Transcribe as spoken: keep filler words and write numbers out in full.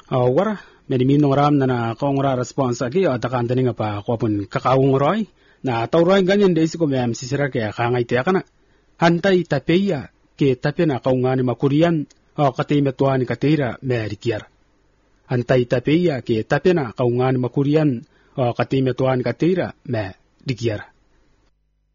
Uh, wara, mediminong ram na na kong ra response aki o takan tani nga pa kopon kakawong roy na tawroy ganyan desi ko mayam sisira kaya kangay tiya ka na. Hantay tapeya ke tape na kaungani makurian o katimetuan katira merikiyar. Hantay tapeya ke tape na kaungani makurian o katimetuan katira me dikiyar.